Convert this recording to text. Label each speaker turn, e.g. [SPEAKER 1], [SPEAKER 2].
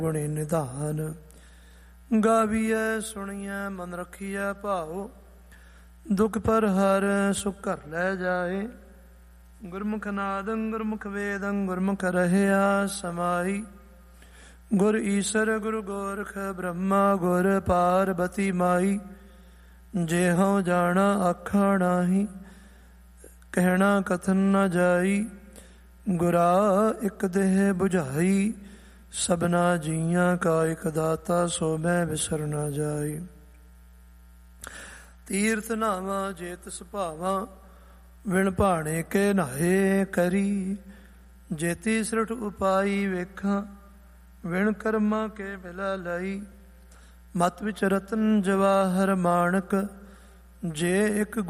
[SPEAKER 1] ਗੁਣੀ ਨਿਧਾਨ। ਗਾਵੀਐ ਸੁਣੀਐ ਮਨ ਰਖੀਐ ਭਾਉ, ਦੁਖ ਪਰ ਹਰ ਸੁਖ ਘਰ ਲੈ ਜਾਏ। ਗੁਰਮੁਖ ਨਾਦੰ ਗੁਰਮੁਖ ਵੇਦੰ ਗੁਰਮੁਖ ਰਹਿਆ ਸਮਾਈ। ਗੁਰ ਈਸਰ ਗੁਰ ਗੋਰਖ ਬ੍ਰਹਮਾ ਗੁਰ ਪਾਰਬਤੀ ਮਾਈ। ਜੇ ਹਉ ਜਾਣਾ ਆਖਾ ਨਾਹੀ, ਕਹਿਣਾ ਕਥਨ ਨ ਜਾਈ। ਗੁਰਾ ਇਕ ਦੇਹ ਬੁਝਾਈ, ਸਭਨਾ ਜੀਆਂ ਕਾ ਇਕ ਦਾਤਾ, ਸੋ ਮੈਂ ਵਿਸਰ ਨਾ ਜਾਈ। ਤੀਰਥ ਨਾਵਾਂ ਜੇ ਤਿਸ ਭਾਵਾਂ, ਵਿਣ ਭਾਣੇ ਕੇ ਨਹਾਏ ਕਰੀ। ਜੇਤੀ ਸ੍ਰਿਠ ਉਪਾਈ ਵੇਖਾਂ, ਵਿਣ ਕਰਮਾਂ ਕੇ ਬਿਲਾ ਲਈ। ਮਤ ਵਿੱਚ ਰਤਨ ਜਵਾਹਰ ਮਾਣਕ, ਜੇ ਇੱਕ